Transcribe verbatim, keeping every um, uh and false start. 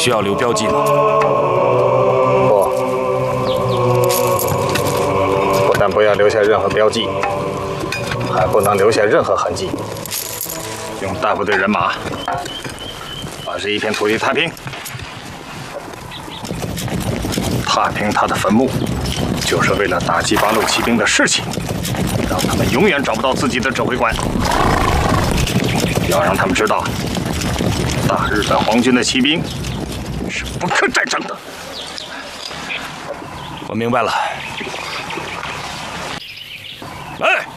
需要留标记吗？ 不，不但不要留下任何标记，还不能留下任何痕迹。用大部队人马把这一片土地踏平，踏平他的坟墓，就是为了打击八路骑兵的士气，让他们永远找不到自己的指挥官。要让他们知道，大日本皇军的骑兵是不可战胜的。 我明白了。哎。